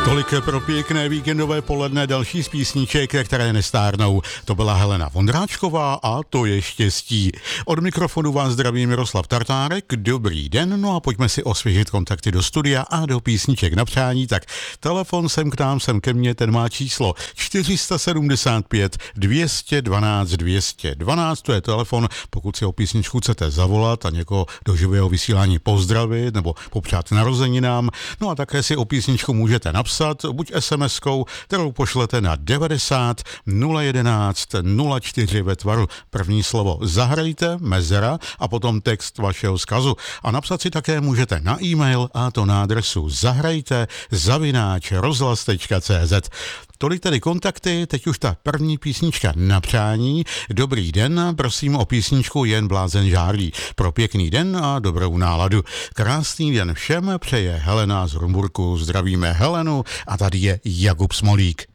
Tolik pro pěkné víkendové poledne, další z písniček, které nestárnou. To byla Helena Vondráčková a To je štěstí. Od mikrofonu vás zdraví Miroslav Tartárek, dobrý den, no a pojďme si osvěžit kontakty do studia a do písniček na přání. Tak telefon sem ke mně, ten má číslo 475 212 212, to je telefon, pokud si o písničku chcete zavolat a někoho do živého vysílání pozdravit nebo popřát narozeninám, no a také si o písničku můžete napsat buď SMS-kou, kterou pošlete na 90 011 04 ve tvaru první slovo zahrajte, mezera a potom text vašeho vzkazu. A napsat si také můžete na e-mail a to na adresu zahrajte@rozhlas.cz. Tolik tedy kontakty, teď už ta první písnička na přání. Dobrý den, prosím o písničku Jen blázen žárlí. Pro pěkný den a dobrou náladu. Krásný den všem přeje Helena z Rumburku. Zdravíme Helenu a tady je Jakub Smolík.